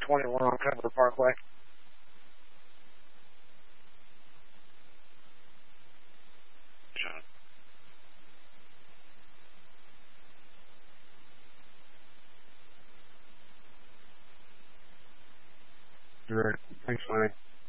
21 on Pembroke Parkway. John. All right. Thanks, Lenny.